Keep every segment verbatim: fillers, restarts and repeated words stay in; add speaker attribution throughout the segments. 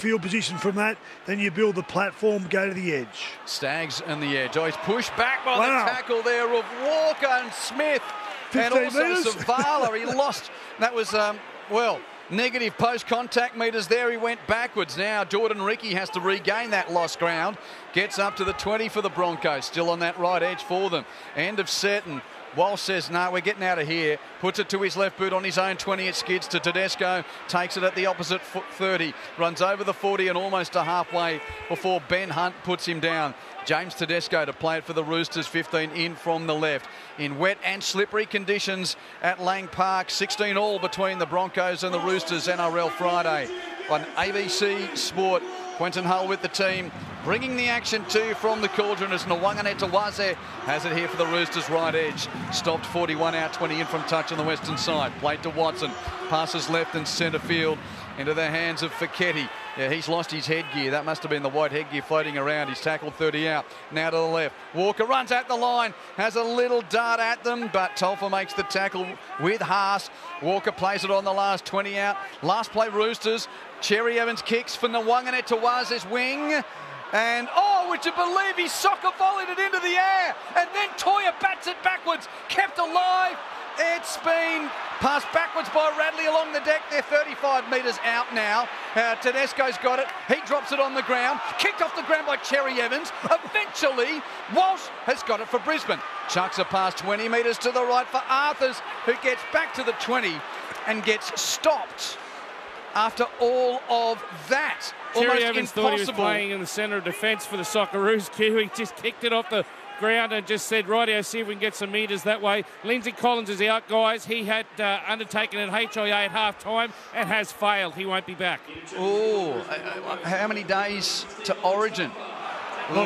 Speaker 1: field position from that, then you build the platform, go to the edge.
Speaker 2: Staggs and the edge. Oh, he's pushed back by
Speaker 1: Wow.
Speaker 2: the tackle there of Walker and Smith. And also
Speaker 1: metres.
Speaker 2: Savala. He lost. That was, um, well, negative post-contact metres there. He went backwards. Now Jordan Ricky has to regain that lost ground. Gets up to the twenty for the Broncos. Still on that right edge for them. End of set, and Walsh says, no, we're getting out of here. Puts it to his left boot on his own twenty. It skids to Tedesco. Takes it at the opposite foot thirty. Runs over the forty and almost to halfway before Ben Hunt puts him down. James Tedesco to play it for the Roosters. fifteen in from the left. In wet and slippery conditions at Lang Park. sixteen all between the Broncos and the Roosters. N R L Friday on A B C Sport. Quentin Hull with the team, bringing the action to you from the Cauldron as Nwanganetawaze has it here for the Roosters right edge. Stopped forty-one out, twenty in from touch on the western side. Played to Watson, passes left and centre field into the hands of Fiketti. Yeah, he's lost his headgear. That must have been the white headgear floating around. He's tackled thirty out. Now to the left. Walker runs at the line, has a little dart at them, but Tolfa makes the tackle with Haas. Walker plays it on the last twenty out. Last play Roosters. Cherry Evans kicks for Nwanganetawaze's wing. And, oh, would you believe he soccer volleyed it into the air? And then Toya bats it backwards, kept alive. It's been passed backwards by Radley along the deck. They're thirty-five metres out now. Uh, Tedesco's got it. He drops it on the ground. Kicked off the ground by Cherry Evans. Eventually, Walsh has got it for Brisbane. Chucks a pass twenty metres to the right for Arthurs, who gets back to the twenty and gets stopped after all of that.
Speaker 3: Cherry
Speaker 2: Almost
Speaker 3: Evans
Speaker 2: impossible.
Speaker 3: thought he was playing in the centre of defence for the Socceroos. Q. He just kicked it off the ground and just said, rightio, see if we can get some metres that way. Lindsay Collins is out, guys. He had uh, undertaken an H I A at half time and has failed. He won't be back.
Speaker 2: Oh, uh, how many days to Origin?
Speaker 1: Not
Speaker 2: Ooh.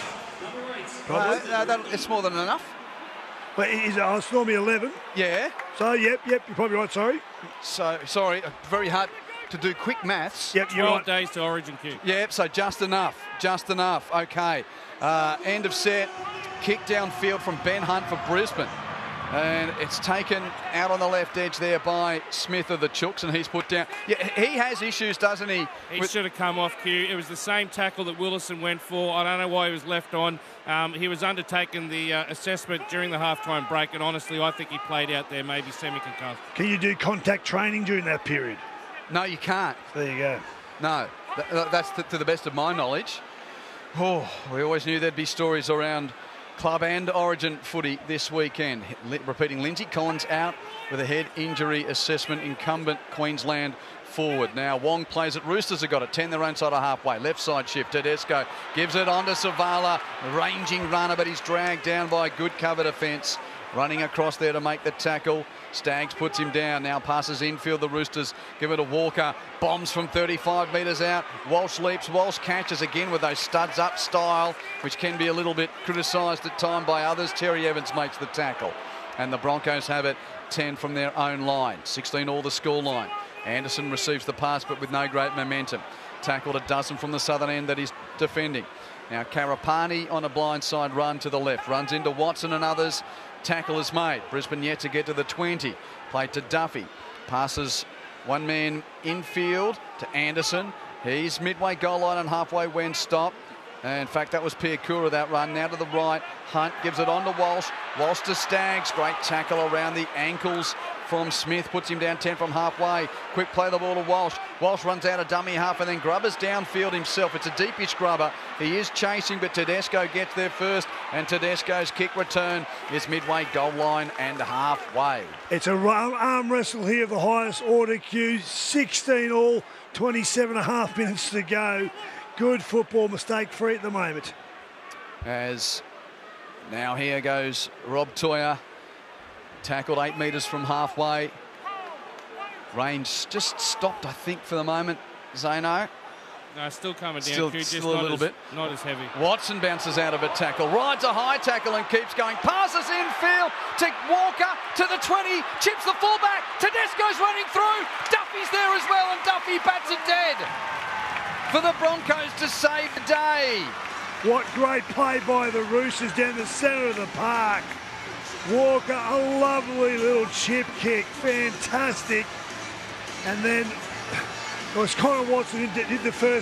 Speaker 1: enough.
Speaker 2: No, no, that, it's more than enough.
Speaker 1: But it is, oh, it's normally eleven.
Speaker 2: Yeah.
Speaker 1: So, yep, yep, you're probably right, sorry.
Speaker 2: So, sorry, uh, very hard to do quick maths.
Speaker 1: Yep, you're
Speaker 3: twelve
Speaker 1: right.
Speaker 3: days to Origin, Q.
Speaker 2: Yep, so just enough, just enough. Okay. Uh, end of set, kick downfield from Ben Hunt for Brisbane. And it's taken out on the left edge there by Smith of the Chooks, and he's put down. Yeah, he has issues, doesn't he?
Speaker 3: He
Speaker 2: with-
Speaker 3: should have come off, Q. It was the same tackle that Willison went for. I don't know why he was left on. Um, he was undertaking the uh, assessment during the halftime break, and honestly, I think he played out there maybe semi-concussed.
Speaker 1: Can you do contact training during that period?
Speaker 2: No, you can't.
Speaker 1: There you go.
Speaker 2: No, Th- that's to, to the best of my knowledge. Oh, we always knew there'd be stories around club and Origin footy this weekend. Li- repeating, Lindsay Collins out with a head injury assessment, incumbent Queensland forward. Now Wong plays it. Roosters have got it. ten their own side of halfway. Left side shift. Tedesco gives it on to Savala. Ranging runner, but he's dragged down by a good cover defence. Running across there to make the tackle. Staggs puts him down. Now passes infield. The Roosters give it to Walker. Bombs from thirty-five metres out. Walsh leaps. Walsh catches again with those studs up style, which can be a little bit criticised at time by others. Terry Evans makes the tackle. And the Broncos have it ten from their own line. sixteen all the score line. Anderson receives the pass, but with no great momentum. Tackled a dozen from the southern end that he's defending. Now Karapani on a blindside run to the left. Runs into Watson and others. Tackle is made. Brisbane yet to get to the twenty. Played to Duffy. Passes one man infield to Anderson. He's midway goal line and halfway when stopped. In fact, that was Piakura, that run. Now to the right. Hunt gives it on to Walsh. Walsh to Staggs. Great tackle around the ankles from Smith. Puts him down ten from halfway. Quick play the ball to Walsh. Walsh runs out a dummy half and then Grubber's downfield himself. It's a deepish Grubber. He is chasing, but Tedesco gets there first. And Tedesco's kick return is midway goal line and halfway.
Speaker 1: It's a arm, arm wrestle here of the highest order, Q. sixteen all, twenty-seven and a half minutes to go. Good football, mistake-free at the moment.
Speaker 2: As now here goes Rob Toya. Tackled eight metres from halfway. Range just stopped, I think, for the moment. Zano.
Speaker 3: No, still coming down.
Speaker 2: Still,
Speaker 3: Q, just
Speaker 2: still a
Speaker 3: not
Speaker 2: little
Speaker 3: as,
Speaker 2: bit.
Speaker 3: Not as heavy.
Speaker 2: Watson bounces out of a tackle. Rides a high tackle and keeps going. Passes infield to Walker to the twenty. Chips the fullback. Tedesco's running through. Duffy's there as well, and Duffy bats it dead for the Broncos to save the day.
Speaker 1: What great play by the Roosters down the centre of the park. Walker, a lovely little chip kick, fantastic. And then it was Connor Watson who did the first